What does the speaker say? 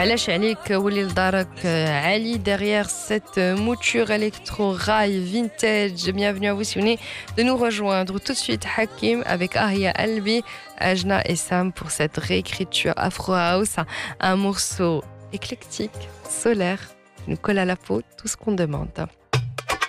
علاش عليك ولي لدارك علي derrière cette mouture électro rail vintage. Bienvenue à vous si vous venez de nous rejoindre tout de suite. Hakim avec Ahia Albi, Ajna et Sam pour cette réécriture Afro House, un morceau éclectique, solaire, qui nous colle à la peau, tout ce qu'on demande.